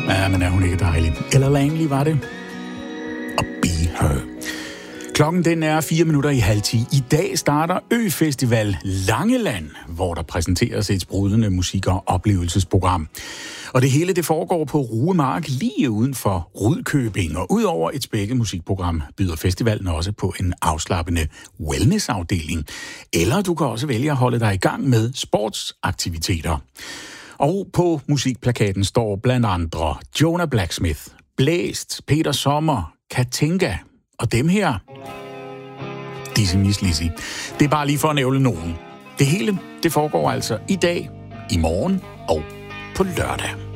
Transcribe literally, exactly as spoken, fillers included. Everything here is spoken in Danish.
Ja, men er hun ikke dejlig? Ella Langley var det. Og Be Her. Klokken den er fire minutter i halv ti. I dag starter Ø-festival Langeland, hvor der præsenteres et sprudlende musik- og oplevelsesprogram. Og det hele det foregår på Rugemark lige uden for Rudkøbing. Og udover et spækket musikprogram byder festivalen også på en afslappende wellnessafdeling. Eller du kan også vælge at holde dig i gang med sportsaktiviteter. Og på musikplakaten står blandt andre Jonah Blacksmith, Blæst, Peter Sommer, Katinka og dem her. Dizzy Miss Lizzy. Det er bare lige for at nævne nogen. Det hele, det foregår altså i dag, i morgen og på lørdag.